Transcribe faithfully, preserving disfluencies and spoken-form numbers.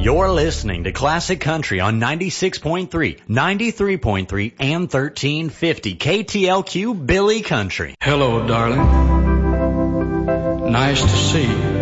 You're listening to Classic Country on ninety-six point three, ninety-three point three, and thirteen fifty K T L Q Billy Country. Hello, darling. Nice to see you.